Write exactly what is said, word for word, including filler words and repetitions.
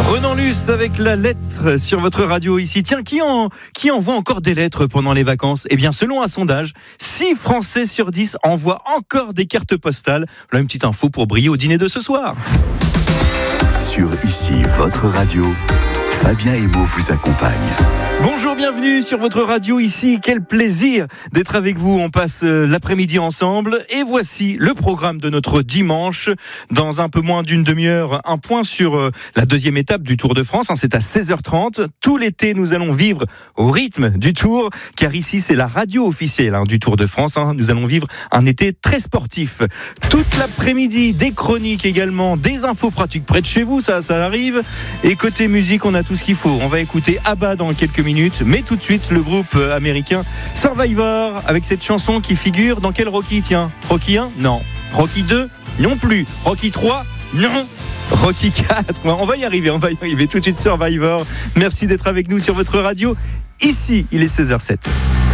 Renan Luce avec la lettre sur votre radio ici. Tiens, qui, en, qui envoie encore des lettres pendant les vacances ? Eh bien, selon un sondage, six Français sur dix envoient encore des cartes postales. Voilà une petite info pour briller au dîner de ce soir. Sur Ici, votre radio, Fabien Emo vous accompagne. Bonjour, bienvenue sur votre radio ici. Quel plaisir d'être avec vous. On passe l'après-midi ensemble et voici le programme de notre dimanche. Dans un peu moins d'une demi-heure, un point sur la deuxième étape du Tour de France. C'est à seize heures trente. Tout l'été, nous allons vivre au rythme du Tour, car ici, c'est la radio officielle du Tour de France. Nous allons vivre un été très sportif. Toute l'après-midi, des chroniques également, des infos pratiques près de chez vous, ça, ça arrive. Et côté musique, on a tout ce qu'il faut. On va écouter ABBA dans quelques minutes. Mais tout de suite, le groupe américain Survivor avec cette chanson qui figure dans quel Rocky ? Tiens, Rocky un ? Non. Rocky deux ? Non plus. Rocky trois ? Non. Rocky quatre ? On va y arriver, on va y arriver. Tout de suite, Survivor. Merci d'être avec nous sur votre radio. Ici, il est seize heures zéro sept.